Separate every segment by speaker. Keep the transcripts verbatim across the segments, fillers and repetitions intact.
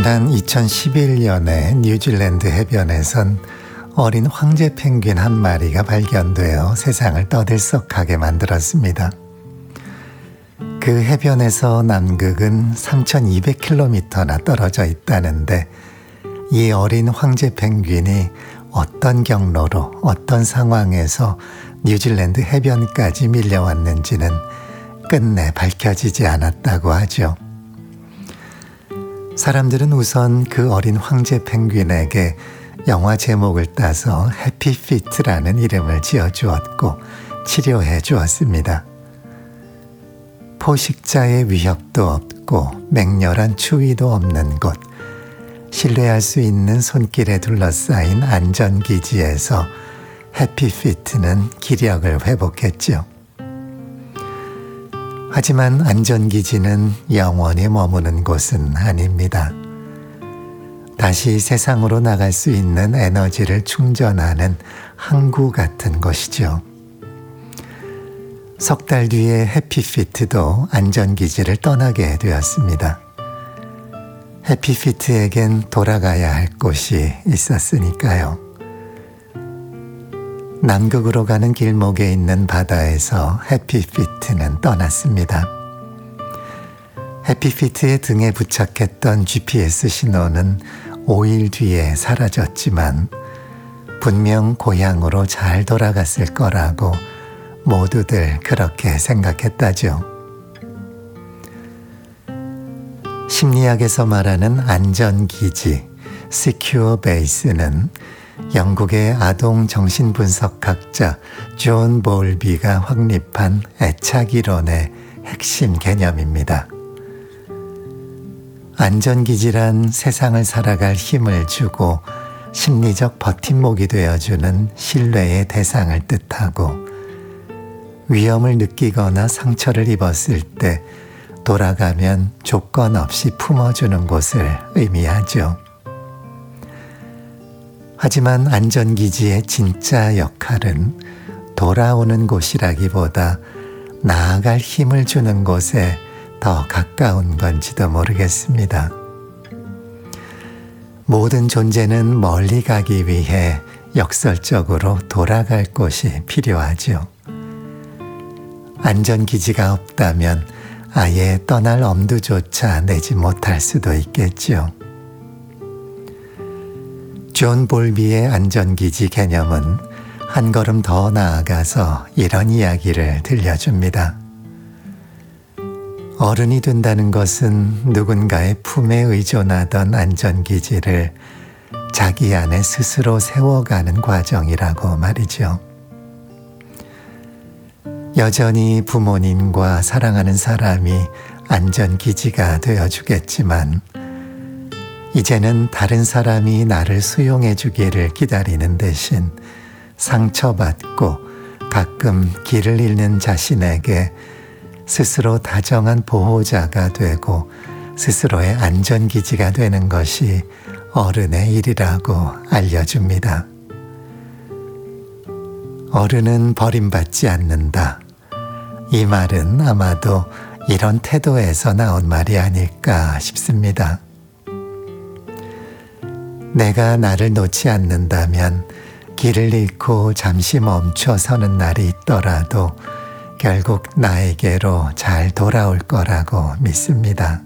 Speaker 1: 지난 이천십일 년에 뉴질랜드 해변에선 어린 황제 펭귄 한 마리가 발견되어 세상을 떠들썩하게 만들었습니다. 그 해변에서 남극은 삼천이백 킬로미터나 떨어져 있다는데 이 어린 황제 펭귄이 어떤 경로로 어떤 상황에서 뉴질랜드 해변까지 밀려왔는지는 끝내 밝혀지지 않았다고 하죠. 사람들은 우선 그 어린 황제 펭귄에게 영화 제목을 따서 해피피트라는 이름을 지어주었고 치료해 주었습니다. 포식자의 위협도 없고 맹렬한 추위도 없는 곳, 신뢰할 수 있는 손길에 둘러싸인 안전기지에서 해피피트는 기력을 회복했죠. 하지만 안전기지는 영원히 머무는 곳은 아닙니다. 다시 세상으로 나갈 수 있는 에너지를 충전하는 항구 같은 곳이죠. 석 달 뒤에 해피피트도 안전기지를 떠나게 되었습니다. 해피피트에겐 돌아가야 할 곳이 있었으니까요. 남극으로 가는 길목에 있는 바다에서 해피피트는 떠났습니다. 해피피트의 등에 부착했던 지피에스 신호는 오 일 뒤에 사라졌지만 분명 고향으로 잘 돌아갔을 거라고 모두들 그렇게 생각했다죠. 심리학에서 말하는 안전기지, Secure Base는 영국의 아동 정신분석학자 존 볼비가 확립한 애착이론의 핵심 개념입니다. 안전기지란 세상을 살아갈 힘을 주고 심리적 버팀목이 되어주는 신뢰의 대상을 뜻하고 위험을 느끼거나 상처를 입었을 때 돌아가면 조건 없이 품어주는 곳을 의미하죠. 하지만 안전기지의 진짜 역할은 돌아오는 곳이라기보다 나아갈 힘을 주는 곳에 더 가까운 건지도 모르겠습니다. 모든 존재는 멀리 가기 위해 역설적으로 돌아갈 곳이 필요하죠. 안전기지가 없다면 아예 떠날 엄두조차 내지 못할 수도 있겠죠. 존 볼비의 안전기지 개념은 한 걸음 더 나아가서 이런 이야기를 들려줍니다. 어른이 된다는 것은 누군가의 품에 의존하던 안전기지를 자기 안에 스스로 세워가는 과정이라고 말이죠. 여전히 부모님과 사랑하는 사람이 안전기지가 되어주겠지만 이제는 다른 사람이 나를 수용해 주기를 기다리는 대신 상처받고 가끔 길을 잃는 자신에게 스스로 다정한 보호자가 되고 스스로의 안전기지가 되는 것이 어른의 일이라고 알려줍니다. 어른은 버림받지 않는다. 이 말은 아마도 이런 태도에서 나온 말이 아닐까 싶습니다. 내가 나를 놓지 않는다면 길을 잃고 잠시 멈춰 서는 날이 있더라도 결국 나에게로 잘 돌아올 거라고 믿습니다.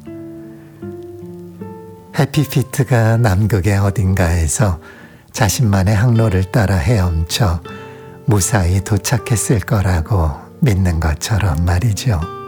Speaker 1: 해피피트가 남극의 어딘가에서 자신만의 항로를 따라 헤엄쳐 무사히 도착했을 거라고 믿는 것처럼 말이죠.